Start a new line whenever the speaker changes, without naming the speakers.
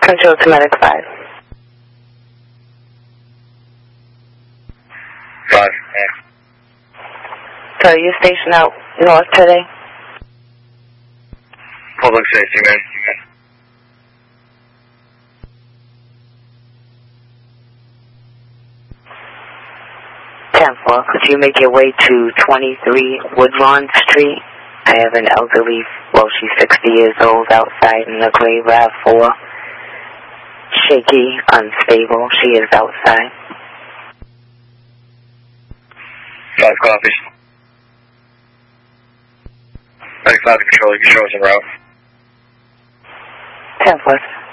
Control to Medic 5.
5,
So are you stationed out north today?
Public safety, man.
10-4, could you make your way to 23 Woodlawn Street? I have an elderly, well, she's 60 years old, outside in the gray RAV4. Shaky, unstable, she is outside.
5 copies. 95 to control, your show's en route.
10-4.